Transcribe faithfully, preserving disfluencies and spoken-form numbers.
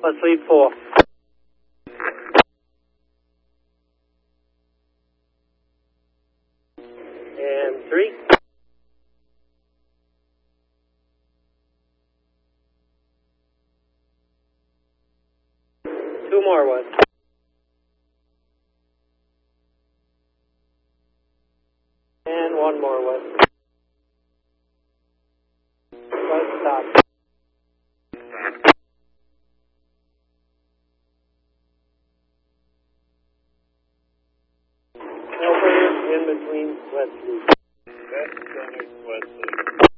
Let's lead four. And three. Two more west. And one more west. West stop. No further in between west loop. West center, west loop.